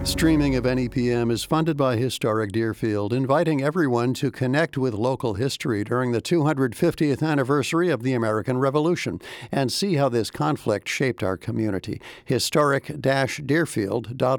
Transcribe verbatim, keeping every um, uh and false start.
Streaming of N E P M is funded by Historic Deerfield, inviting everyone to connect with local history during the two hundred fiftieth anniversary of the American Revolution and see how this conflict shaped our community. historic dash deerfield dot org